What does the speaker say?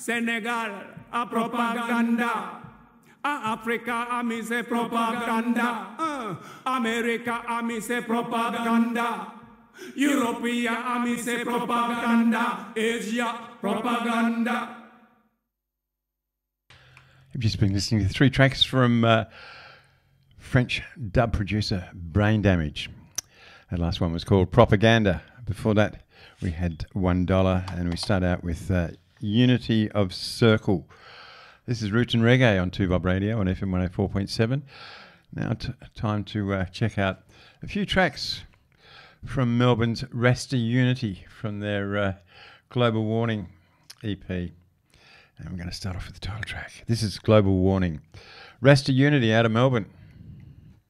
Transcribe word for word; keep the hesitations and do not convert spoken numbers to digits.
Senegal, a propaganda. Africa, a me say propaganda. Uh, America, a me say propaganda. European, a me say propaganda. Asia, propaganda. You've just been listening to three tracks from uh, French dub producer Brain Damage. That last one was called Propaganda. Before that, we had One Dollar, and we start out with uh, Unity of Circle. This is Roots and Reggae on two Bob Radio on F M one oh four point seven. Now t- time to uh, check out a few tracks from Melbourne's Rasta Unity from their uh, Global Warning E P. And we're going to start off with the title track. This is Global Warning. Rasta Unity out of Melbourne.